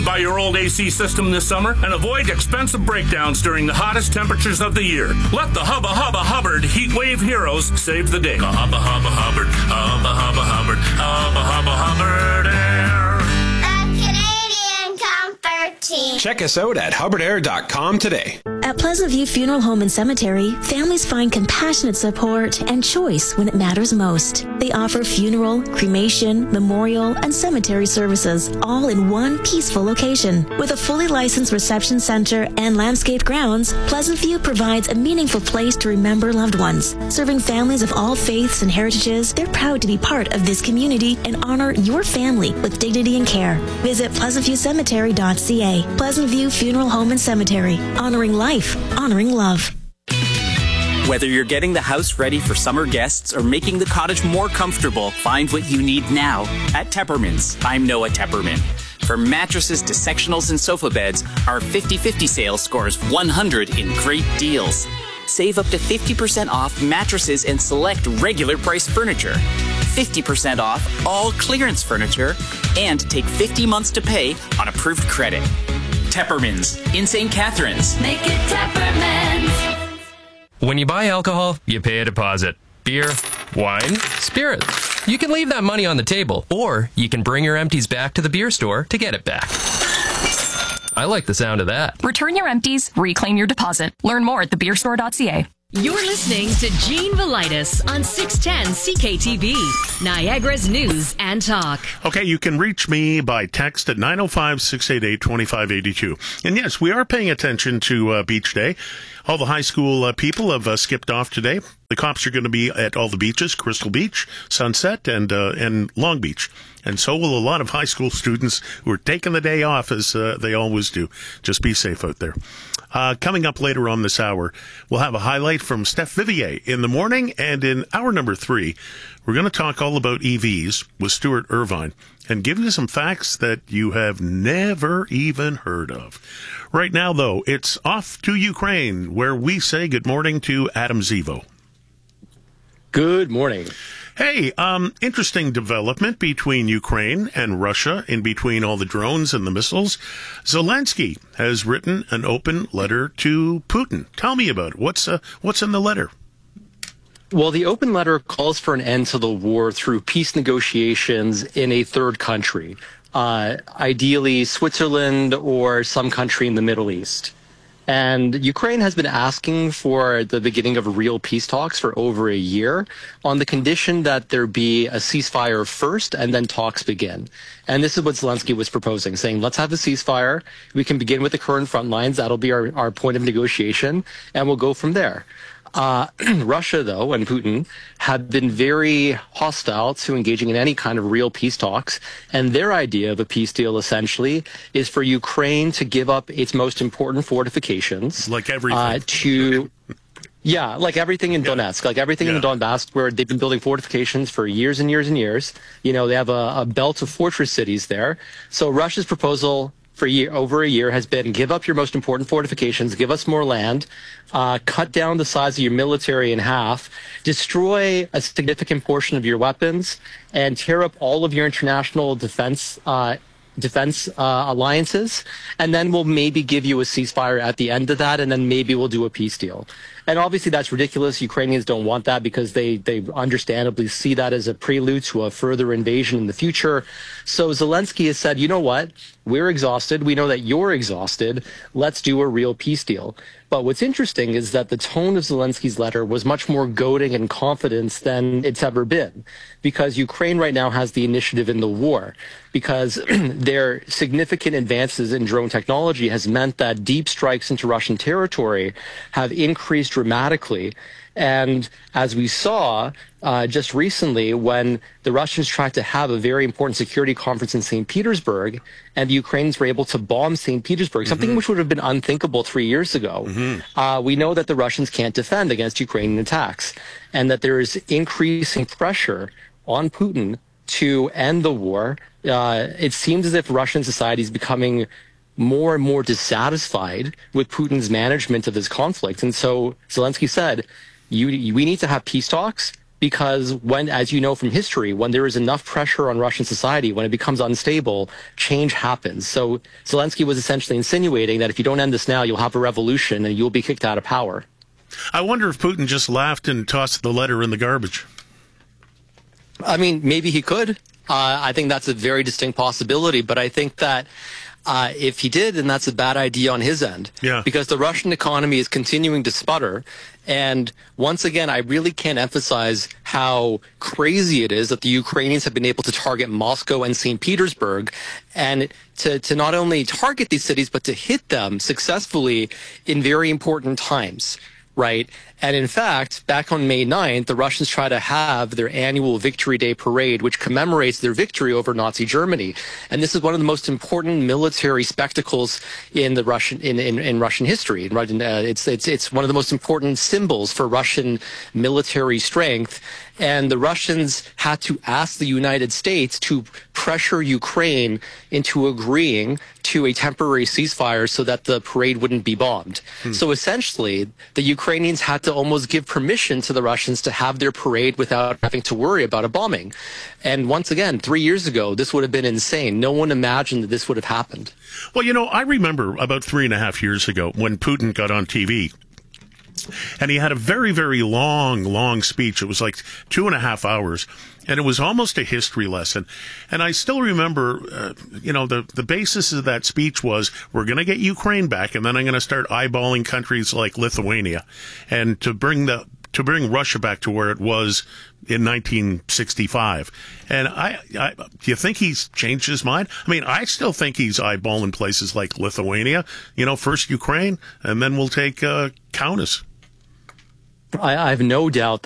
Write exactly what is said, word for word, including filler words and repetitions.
run by your old A C system this summer and avoid expensive breakdowns during the hottest temperatures of the year. Let the Hubba Hubba Hubbard Heat Wave Heroes save the day. The Hubba Hubba Hubbard, Hubba Hubba Hubbard, Hubba Hubba Hubbard Air. The Canadian Comfort Team. Check us out at hubbard air dot com today. At Pleasant View Funeral Home and Cemetery, families find compassionate support and choice when it matters most. They offer funeral, cremation, memorial, and cemetery services, all in one peaceful location. With a fully licensed reception center and landscaped grounds, Pleasant View provides a meaningful place to remember loved ones. Serving families of all faiths and heritages, they're proud to be part of this community and honor your family with dignity and care. Visit pleasant view cemetery dot c a. Pleasant View Funeral Home and Cemetery, honoring life, honoring love. Whether you're getting the house ready for summer guests or making the cottage more comfortable, find what you need now at Tepperman's. I'm Noah Tepperman. From mattresses to sectionals and sofa beds, our fifty fifty sale scores one hundred in great deals. Save up to fifty percent off mattresses and select regular price furniture. fifty percent off all clearance furniture, and take fifty months to pay on approved credit. Tepperman's in Saint Catharines. Make it Tepperman's. When you buy alcohol, you pay a deposit. Beer, wine, spirits. You can leave that money on the table, or you can bring your empties back to the beer store to get it back. I like the sound of that. Return your empties, reclaim your deposit. Learn more at the beer store dot c a. You're listening to Gene Velitis on six ten C K T V, Niagara's News and Talk. Okay, you can reach me by text at nine oh five, six eight eight, two five eight two. And yes, we are paying attention to uh, Beach Day. All the high school uh, people have uh, skipped off today. The cops are going to be at all the beaches, Crystal Beach, Sunset, and uh, and Long Beach. And so will a lot of high school students who are taking the day off, as uh, they always do. Just be safe out there. Uh, coming up later on this hour, we'll have a highlight from Steph Vivier in the morning. And in hour number three, we're going to talk all about E Vs with Stuart Irvine and give you some facts that you have never even heard of. Right now, though, it's off to Ukraine, where we say good morning to Adam Zivo. Good morning. Hey, um, interesting development between Ukraine and Russia, in between all the drones and the missiles. Zelensky has written an open letter to Putin. Tell me about it. What's uh, what's in the letter? Well, the open letter calls for an end to the war through peace negotiations in a third country, uh, ideally Switzerland or some country in the Middle East. And Ukraine has been asking for the beginning of real peace talks for over a year on the condition that there be a ceasefire first and then talks begin. And this is what Zelensky was proposing, saying, let's have a ceasefire. We can begin with the current front lines. That'll be our, our point of negotiation, and we'll go from there. Uh, Russia, though, and Putin have been very hostile to engaging in any kind of real peace talks. And their idea of a peace deal, essentially, is for Ukraine to give up its most important fortifications. Like everything. Uh, to, yeah, like everything in yeah. Donetsk, like everything yeah. in the Donbass, where they've been building fortifications for years and years and years. You know, they have a, a belt of fortress cities there. So Russia's proposal for year, over a year has been give up your most important fortifications, give us more land, uh, cut down the size of your military in half, destroy a significant portion of your weapons, and tear up all of your international defense uh, defense uh, alliances, and then we'll maybe give you a ceasefire at the end of that, and then maybe we'll do a peace deal. And obviously that's ridiculous. Ukrainians don't want that because they, they understandably see that as a prelude to a further invasion in the future. So Zelensky has said, you know what? We're exhausted. We know that you're exhausted. Let's do a real peace deal. But what's interesting is that the tone of Zelensky's letter was much more goading and confidence than it's ever been, because Ukraine right now has the initiative in the war, because their significant advances in drone technology has meant that deep strikes into Russian territory have increased dramatically. And as we saw uh, just recently, when the Russians tried to have a very important security conference in Saint Petersburg, and the Ukrainians were able to bomb Saint Petersburg, mm-hmm. something which would have been unthinkable three years ago, mm-hmm. uh, we know that the Russians can't defend against Ukrainian attacks, and that there is increasing pressure on Putin to end the war. Uh, it seems as if Russian society is becoming more and more dissatisfied with Putin's management of this conflict. And so Zelensky said, You, we need to have peace talks, because when, as you know from history, when there is enough pressure on Russian society, when it becomes unstable, change happens. So Zelensky was essentially insinuating that if you don't end this now, you'll have a revolution and you'll be kicked out of power. I wonder if Putin just laughed and tossed the letter in the garbage. I mean, maybe he could. Uh, I think that's a very distinct possibility, but I think that Uh, if he did, then that's a bad idea on his end. Yeah. Because the Russian economy is continuing to sputter. And once again, I really can't emphasize how crazy it is that the Ukrainians have been able to target Moscow and Saint Petersburg, and to, to not only target these cities, but to hit them successfully in very important times. Right. And in fact, back on May ninth, the Russians try to have their annual Victory Day parade, which commemorates their victory over Nazi Germany. And this is one of the most important military spectacles in the Russian in, in, in Russian history. Uh, it's it's it's one of the most important symbols for Russian military strength. And the Russians had to ask the United States to pressure Ukraine into agreeing to a temporary ceasefire so that the parade wouldn't be bombed. Hmm. So essentially, the Ukrainians had to almost give permission to the Russians to have their parade without having to worry about a bombing. And once again, three years ago, this would have been insane. No one imagined that this would have happened. Well, you know, I remember about three and a half years ago when Putin got on T V. And he had a very, very long, long speech. It was like two and a half hours. And it was almost a history lesson. And I still remember, uh, you know, the, the basis of that speech was, we're going to get Ukraine back, and then I'm going to start eyeballing countries like Lithuania. And to bring the to bring Russia back to where it was in nineteen sixty-five. And I, I, do you think he's changed his mind? I mean, I still think he's eyeballing places like Lithuania. You know, first Ukraine, and then we'll take uh, Kaunas. I, I have no doubt